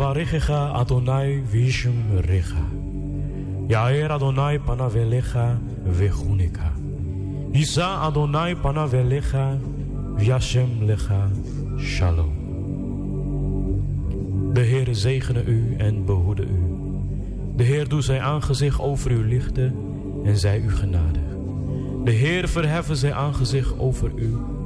Yevarichecha Adonai Vishim Recha. Yair Adonai Panavelecha Vechunika. Yisa Adonai Panavelecha Vyashem Lecha Shalom. De Heer zegene u en behoede u. De Heer doet zijn aangezicht over u lichten en zij u genadig. De Heer verheffen zijn aangezicht over u